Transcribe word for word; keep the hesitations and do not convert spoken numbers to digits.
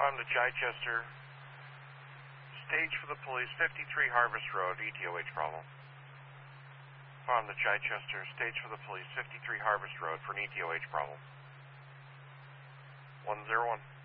Farm to Chichester. Stage for the police, fifty-three Harvest Road, E T O H problem. Farm to Chichester. Stage for the police, fifty-three Harvest Road for an E T O H problem. one zero one.